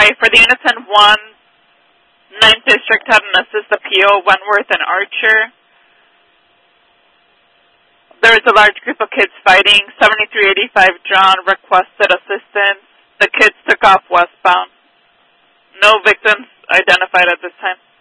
Hi, for the innocent 9th District had an assist appeal, Wentworth and Archer. There was a large group of kids fighting. 7385 John requested assistance. The kids took off westbound. No victims identified at this time.